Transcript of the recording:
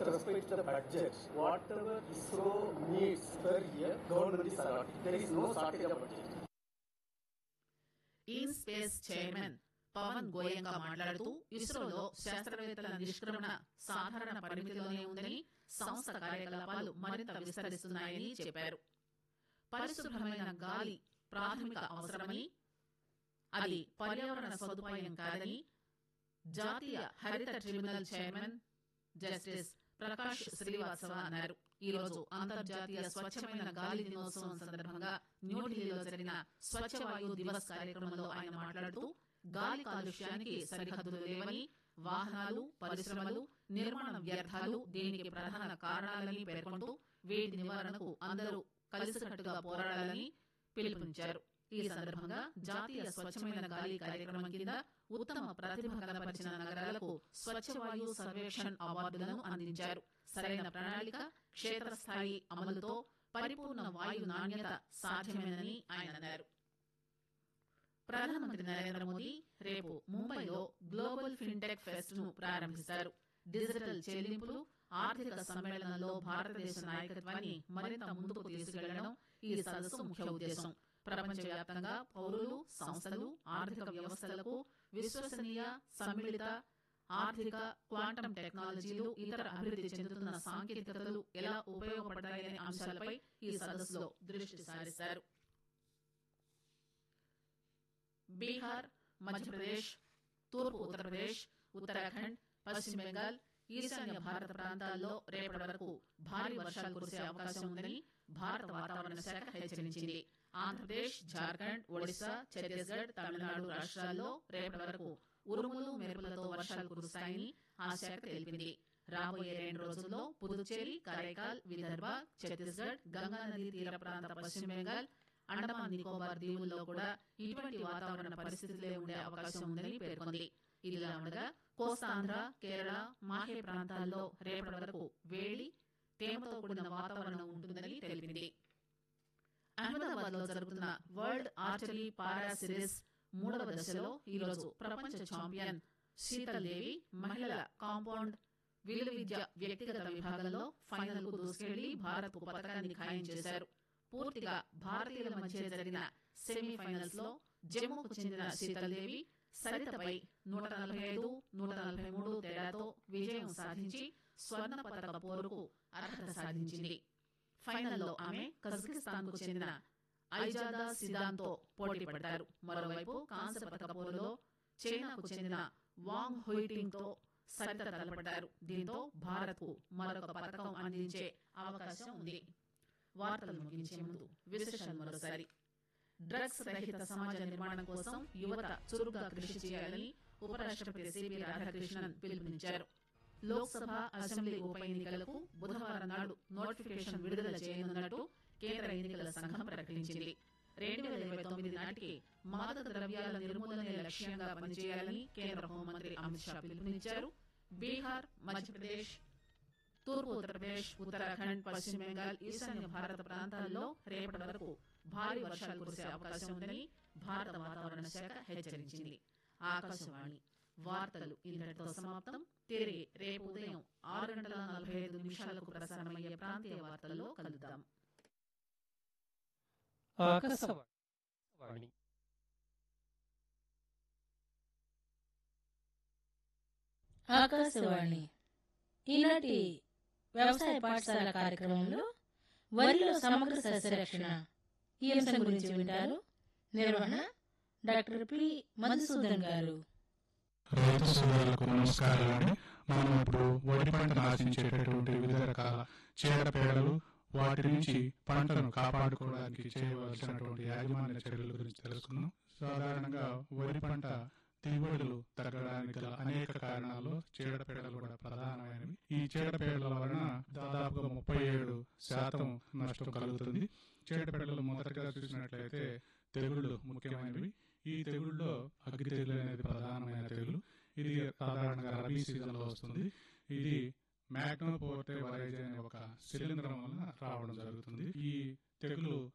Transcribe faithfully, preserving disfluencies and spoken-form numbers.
with respect to the budget, whatever ISRO needs per year, government is allotting. There is no shortage of budget. In space chairman Pawan గోయంగా మాట్లాడుతూ ఇస్రోలో శాస్త్రవేత్తల నిష్క్రమణ సాధారణ పరిమితిలోనే ఉందని సంస్థ కార్యకలాపాలు మరింత విస్తరిస్తున్నాయని చెప్పారు. పరిశుభ్రమైన గాలి ప్రాథమిక అవసరమని, అది పర్యావరణ సదుపాయం కాదని జాతీయ హరిత tribunal chairman justice Prakash Srivastava అన్నారు. ఈ రోజు అంతర్జాతీయ స్వచ్ఛమైన గాలి దినోత్సవం సందర్భంగా న్యూఢిల్లీలో జరిగిన స్వచ్ఛ వాయు దివస్ కార్యక్రమంలో ఆయన మాట్లాడుతూ గాలి కాలుష్యానికి సరిహద్దులు లేవని, వాహనాలు, పరిశ్రమలు, నిర్మాణ వ్యర్థాలు దీనికి ప్రధాన కారణాలని పేర్కొంటూ వీటి నివారణకు అందరూ కలిసికట్టుగా పోరాడాలని పిలుపునిచ్చారు. ఈ సందర్భంగా జాతీయ స్వచ్ఛమైన గాలి కార్యక్రమం కింద ఉత్తమ ప్రతిభ కనపరిచిన నగరాలకు స్వచ్ఛ వాయు సర్వేక్షణ్ అవార్డులను అందించారు. సరైన ప్రణాళిక, క్షేత్రస్థాయి అమలుతో పరిపూర్ణ వాయు నాణ్యత సాధ్యమేనని ఆయన అన్నారు. ప్రధానమంత్రి నరేంద్ర మోదీ రేపు ముంబైలో గ్లోబల్ ఫిన్టెక్ ఫెస్ట్ ను ప్రారంభిస్తారు. డిజిటల్ చెల్లింపులు, ఆర్థిక సమ్మేళనంలో భారతదేశ నాయకత్వాన్ని మరింత ముందుకు తీసుకెళ్లడం ఈ సదస్సు ముఖ్య ఉద్దేశం. ప్రపంచవ్యాప్తంగా పౌరులు, సంస్థలు, ఆర్థిక వ్యవస్థలకు విశ్వసనీయ, సమ్మిళిత ఆర్థిక, క్వాంటం టెక్నాలజీలు, ఇతర అభివృద్ధి చెందుతున్న సాంకేతికతలు ఎలా ఉపయోగపడతాయనే అంశాలపై ఈ సదస్సులో దృష్టి సారిస్తారు. బీహార్, మధ్యప్రదేశ్, తూర్పు ఉత్తరప్రదేశ్, ఉత్తరాఖండ్, పశ్చిమ బెంగాల్, ఈశాన్య భారత ప్రాంతాల్లో రేపటి వరకు భారీ వర్షాలు కురిసే అవకాశం ఉందని భారత వాతావరణ శాఖ హెచ్చరించింది. ఆంధ్రప్రదేశ్, జార్ఖండ్, ఒడిశా, ఛత్తీస్గఢ్, తమిళనాడు రాష్ట్రాల్లో రేపటి వరకు ఉరుములు, మెరుపులతో వర్షాలు కురుస్తాయని ఆ శాఖ తెలిపింది. రాబోయే రెండు రోజుల్లో పుదుచ్చేరి, కరైకాల్, విదర్భ, ఛత్తీస్గఢ్, గంగానది తీర ప్రాంత పశ్చిమ బెంగాల్, అండమాన్ నికోబార్ దీవుల్లో కూడా ఇటువంటి వాతావరణ పరిస్థితులే ఉండే అవకాశం ఉందని పేర్కొంది. ఇదిలా ఉండగా కోస్తాంధ్ర, కేరళ, మాహే ప్రాంతాల్లో రేపటి వరకు వేడి, తేమతో కూడిన వాతావరణం ఉంటుందని తెలిపింది. అహ్మదాబాద్ లో జరుగుతున్న వరల్డ్ ఆర్చరీ పారా సిరీస్ మూడవ దశలో ఈరోజు ప్రపంచ ఛాంపియన్ శీతల్ దేవి మహిళల కాంపౌండ్ విలువిద్య వ్యక్తిగత విభాగంలో ఫైనల్ కు దూసుకెళ్లి భారత్ కు పతకాన్ని ఖాయం చేశారు. పూర్తిగా భారతీయుల మధ్య జరిగిన సెమీఫైనల్స్ లో జమ్మూకు చెందిన శీతల్ దేవి సరితపై నూట నలభై ఐదు, నూట నలభై మూడు తేడాతో విజయం సాధించి స్వర్ణ పతక పోరుకు అర్హత సాధించింది. ఫైనల్లో ఆమె కజకిస్తాన్ కు చెందిన ఐజాదా సిదాన్తో పోటీ పడతారు. మరోవైపు కాంస్య పతక పోరులో చైనాకు చెందిన వాంగ్ హుయిటింగ్ తో సరిత తలపడ్డారు. దీంతో భారత్ కు మరొక పతకం అందించే అవకాశం ఉంది. వార్తలు ముగించే ముందు విశేషాలు మరోసారి. డ్రగ్స్ రహిత సమాజ నిర్మాణం కోసం యువత చురుగ్గా కృషి చేయాలని ఉపరాష్ట్రపతి సిపి రాధాకృష్ణన్ పిలుపునిచ్చారు. లోక్సభ, అసెంబ్లీ ఉప ఎన్నికలకు బుధవారం నాడు నోటిఫికేషన్ విడుదల చేయనున్నట్టు కేంద్ర ఎన్నికల సంఘం ప్రకటించింది. రెండు వేల ఇరవై తొమ్మిది నాటికి మాదక ద్రవ్యాల నిర్మూలనే లక్ష్యంగా పనిచేయాలని కేంద్ర హోంమంత్రి అమిత్ షా పిలుపునిచ్చారు. బీహార్, మధ్యప్రదేశ్, తూర్పు ఉత్తరప్రదేశ్, ఉత్తరాఖండ్, పశ్చిమ బెంగాల్, ఈశాన్య భారత ప్రాంతాల్లో రేపటి వరకు భారీ వర్షాలు కురిసే అవకాశం ఉందని భారత వాతావరణ శాఖ హెచ్చరించింది. ఆకాశవాణి వార్తలు ఇంతటితో సమాప్తం. తిరిగి రేపు ఉదయం ఆరు గంటల నలభై ఐదు నిమిషాలకు ప్రసారమయ్యే ప్రాంతీయ వార్తల్లో కలుద్దాం. ఆకాశవాణి ఆకాశవాణి ఈనాటి వ్యవసాయ పాఠశాల కార్యక్రమంలో వరిలో సమగ్ర సస్యరక్షణ ఈ అంశం గురించి వింటారు. నిర్వహణ డాక్టర్ పి మధుసూదన్ గారు. రైతు సోదరులకు నమస్కారాలు. మనం ఇప్పుడు వరి పంటను ఆశించేటటువంటి వివిధ రకాల చీడపీడలు, వాటి నుంచి పంటను కాపాడుకోవడానికి చేయవలసినటువంటి యాజమాన్య చర్యల గురించి తెలుసుకుందాం. సాధారణంగా వరి పంట దిగుబడులు తగ్గడానికి గల అనేక కారణాల్లో చీడపీడలు కూడా ప్రధానమైనవి. ఈ చీడపీడల వలన దాదాపుగా ముప్పై ఏడు శాతం నష్టం కలుగుతుంది. చీడపీడలు మొదటగా చూసినట్లయితే తెగుళ్లు ముఖ్యమైనవి. ఈ తెగుళ్ళలో అగ్గి తెగులు అనేది ప్రధానమైన తెగులు. ఇది సాధారణంగా రబీ సీజన్ లో వస్తుంది. ఇది మ్యాగ్నోపోర్టే వరైజ్ అనే ఒక శిలీంధ్రం వలన రావడం జరుగుతుంది. ఈ తెగులు